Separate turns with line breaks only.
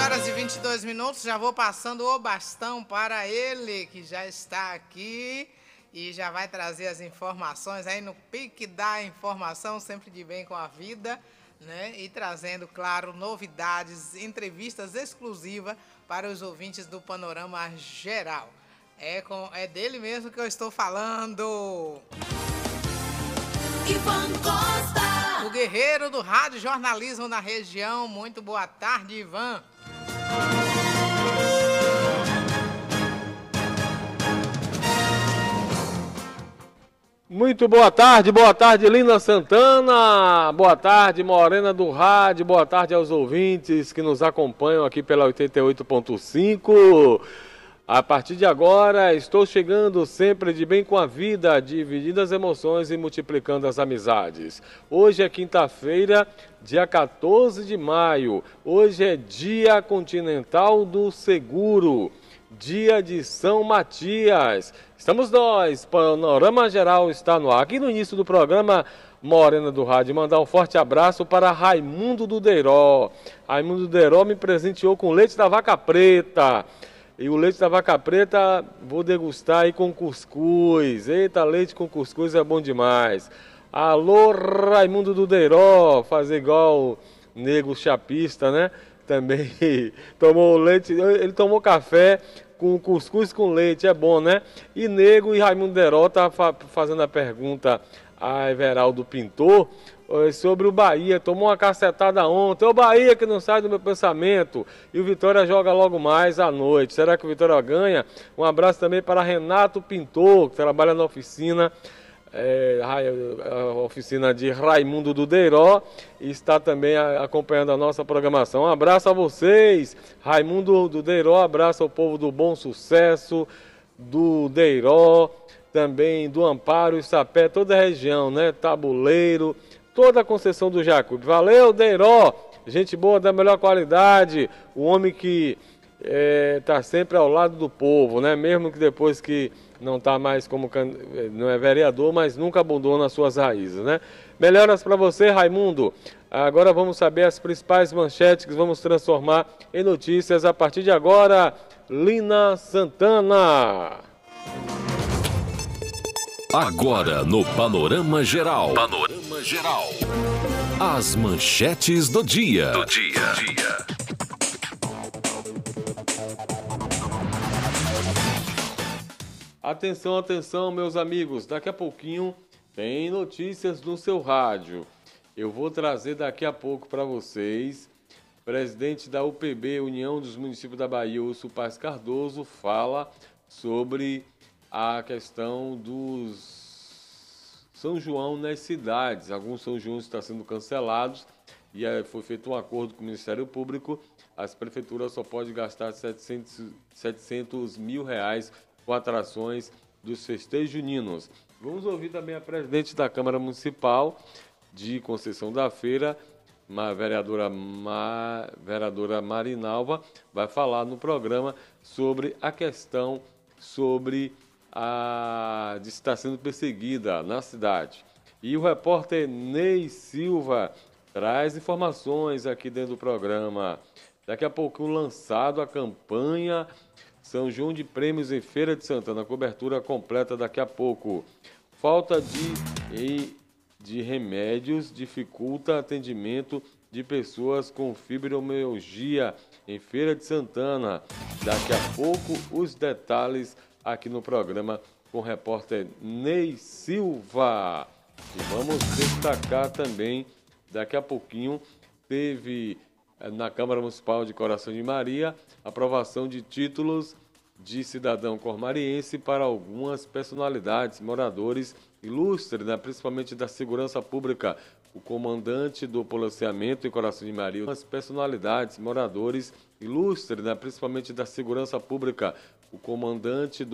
horas e 22 minutos, já vou passando o bastão para ele, que já está aqui e já vai trazer as informações aí no pique da informação, sempre de bem com a vida, né? E trazendo, claro, novidades, entrevistas exclusivas para os ouvintes do Panorama Geral. É dele mesmo que eu estou falando.
Ivan Costa,
o guerreiro do rádio jornalismo na região. Muito boa tarde, Ivan.
Muito boa tarde, Lina Santana, boa tarde, Morena do Rádio, boa tarde aos ouvintes que nos acompanham aqui pela 88.5. A partir de agora, estou chegando sempre de bem com a vida, dividindo as emoções e multiplicando as amizades. Hoje é quinta-feira, dia 14 de maio. Hoje é Dia Continental do Seguro, dia de São Matias. Estamos nós, Panorama Geral está no ar. Aqui no início do programa, Morena do Rádio, mandar um forte abraço para Raimundo do Deiró. Raimundo do Deiró me presenteou com leite da vaca preta. E o leite da vaca preta vou degustar aí com cuscuz. Eita, leite com cuscuz é bom demais. Alô, Raimundo do Deiró, fazer igual o nego chapista, né? Também tomou leite, ele tomou café com cuscuz com leite, é bom, né? E nego e Raimundo do Deiró tá fazendo a pergunta a Everaldo Pintor sobre o Bahia. Tomou uma cacetada ontem. O Bahia que não sai do meu pensamento. E o Vitória joga logo mais à noite. Será que o Vitória ganha? Um abraço também para Renato Pintor, que trabalha na oficina, a oficina de Raimundo do Deiró, e está também acompanhando a nossa programação. Um abraço a vocês, Raimundo do Deiró, abraço ao povo do Bom Sucesso, do Deiró, também do Amparo e Sapé, toda a região, né? Tabuleiro, toda a Conceição do Jacuípe. Valeu, Deiró, gente boa da melhor qualidade, o homem que está sempre ao lado do povo, né? Mesmo que depois que não está mais não é vereador, mas nunca abandona as suas raízes, né? Melhoras para você, Raimundo. Agora vamos saber as principais manchetes que vamos transformar em notícias a partir de agora. Lina Santana.
Agora no Panorama Geral. As manchetes do dia.
Atenção, atenção, meus amigos. Daqui a pouquinho tem notícias no seu rádio. Eu vou trazer daqui a pouco para vocês. Presidente da UPB, União dos Municípios da Bahia, Urso Paz Cardoso, fala sobre a questão dos São João nas cidades. Alguns São João estão sendo cancelados e foi feito um acordo com o Ministério Público. As prefeituras só podem gastar 700 mil reais com atrações dos festejos juninos. Vamos ouvir também a presidente da Câmara Municipal de Conceição da Feira, a vereadora Marinalva, vai falar no programa sobre a questão de estar sendo perseguida na cidade. E o repórter Ney Silva traz informações aqui dentro do programa. Daqui a pouco lançado a campanha São João de Prêmios em Feira de Santana, cobertura completa daqui a pouco. Falta de remédios dificulta atendimento de pessoas com fibromialgia em Feira de Santana. Daqui a pouco os detalhes aqui no programa com o repórter Ney Silva. E vamos destacar também, daqui a pouquinho, teve na Câmara Municipal de Coração de Maria aprovação de títulos de cidadão cormariense para algumas personalidades, moradores ilustres, né, principalmente da segurança pública. O comandante do policiamento em Coração de Maria, algumas personalidades, moradores ilustres, né, principalmente da segurança pública. O comandante do